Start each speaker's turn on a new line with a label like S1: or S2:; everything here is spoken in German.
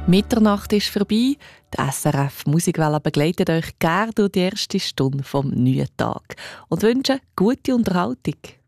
S1: Mitternacht ist vorbei. Die SRF Musikwelle begleitet euch gerne durch die erste Stunde vom neuen Tag und wünsche gute Unterhaltung.